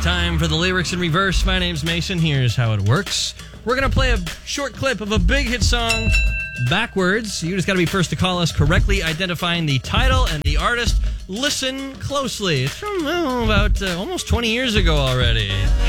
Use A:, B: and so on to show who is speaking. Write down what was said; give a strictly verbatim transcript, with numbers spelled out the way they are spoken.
A: Time for the lyrics in reverse. My name's Mason. Here's how it works. We're going to play a short clip of a big hit song backwards. You just got to be first to call us, correctly identifying the title and the artist. Listen closely. It's from oh, about uh, almost twenty years ago already.